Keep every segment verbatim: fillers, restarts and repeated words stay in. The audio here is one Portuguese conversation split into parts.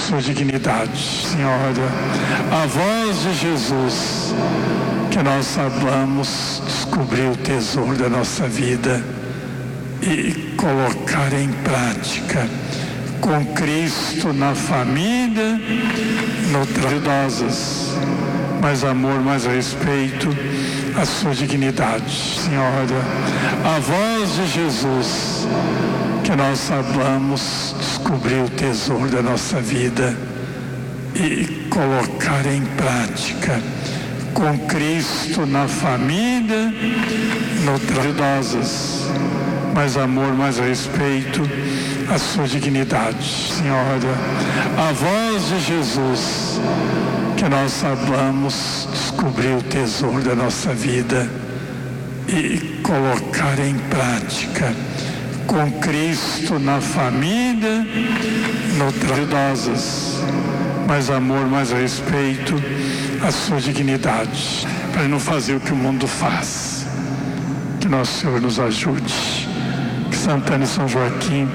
sua dignidade. Senhora, a voz de Jesus, que nós saibamos descobrir o tesouro da nossa vida e colocar em prática com Cristo na família, no idosas, mais amor, mais respeito à sua dignidade. Senhora, a voz de Jesus, que nós saibamos descobrir o tesouro da nossa vida e colocar em prática com Cristo na família, no idosas, mais amor, mais respeito à sua dignidade. Senhora, a voz de Jesus, que nós saibamos descobrir o tesouro da nossa vida e colocar em prática com Cristo na família, no idosas, mais amor, mais respeito à sua dignidade, para não fazer o que o mundo faz. Que nosso Senhor nos ajude, que Santana e São Joaquim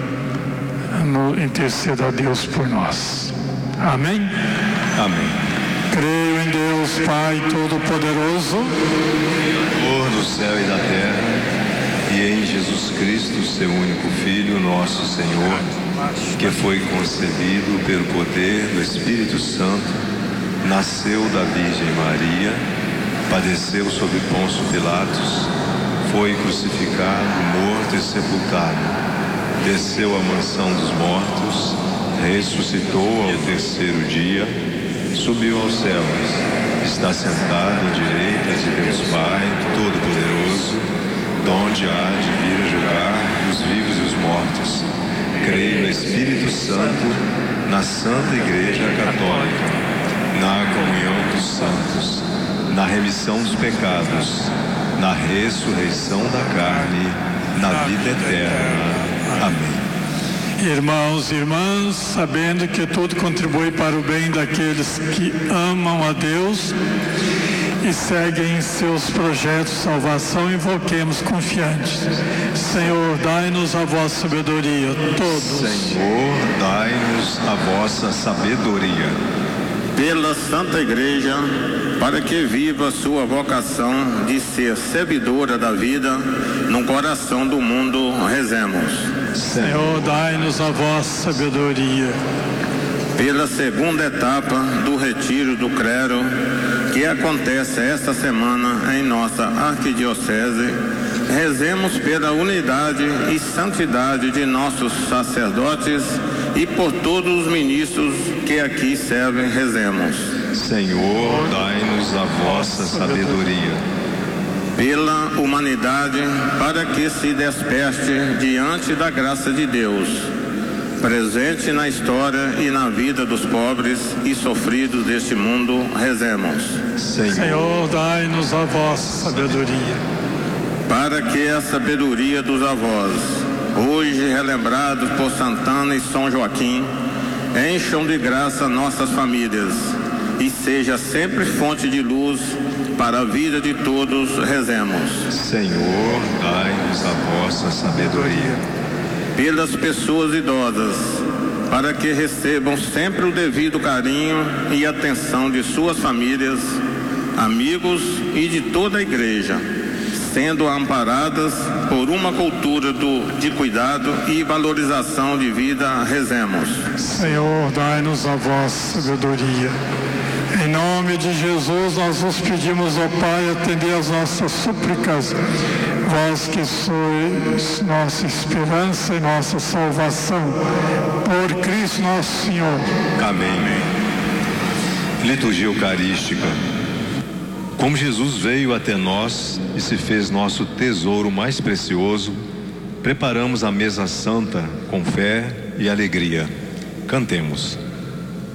no, interceda a Deus por nós. Amém? Amém. Creio em Deus Pai Todo-Poderoso, Criador do céu e da terra, e em Jesus Cristo, seu único Filho, nosso Senhor, que foi concebido pelo poder do Espírito Santo, nasceu da Virgem Maria, padeceu sob Pôncio Pilatos, foi crucificado, morto e sepultado, desceu à mansão dos mortos, ressuscitou ao terceiro dia, subiu aos céus, está sentado à direita de Deus Pai Todo-Poderoso, donde há de vir a julgar os vivos e os mortos. Creio no Espírito Santo, na Santa Igreja Católica, na comunhão dos santos, na remissão dos pecados, na ressurreição da carne, na vida eterna. Amém. Irmãos e irmãs, sabendo que tudo contribui para o bem daqueles que amam a Deus e seguem seus projetos de salvação, invoquemos confiantes. Senhor, dai-nos a vossa sabedoria, todos. Senhor, dai-nos a vossa sabedoria. Pela Santa Igreja, para que viva a sua vocação de ser servidora da vida no coração do mundo, rezemos. Senhor, dai-nos a vossa sabedoria. Pela segunda etapa do retiro do clero, que acontece esta semana em nossa arquidiocese, rezemos pela unidade e santidade de nossos sacerdotes e por todos os ministros que aqui servem, rezemos. Senhor, dai-nos a vossa sabedoria. Pela humanidade, para que se desperte diante da graça de Deus, presente na história e na vida dos pobres e sofridos deste mundo, rezemos. Senhor, Senhor, dai-nos a vossa sabedoria. Para que a sabedoria dos avós, hoje relembrados por Santana e São Joaquim, encham de graça nossas famílias e seja sempre fonte de luz para a vida de todos, rezemos. Senhor, dai-nos a vossa sabedoria. Pelas pessoas idosas, para que recebam sempre o devido carinho e atenção de suas famílias, amigos e de toda a igreja, sendo amparadas por uma cultura do, de cuidado e valorização de vida, rezemos. Senhor, dai-nos a vossa sabedoria. Em nome de Jesus, nós vos pedimos, ó Pai, atender as nossas súplicas, vós que sois nossa esperança e nossa salvação, por Cristo nosso Senhor. Amém. Liturgia Eucarística. Como Jesus veio até nós e se fez nosso tesouro mais precioso, preparamos a mesa santa com fé e alegria. Cantemos.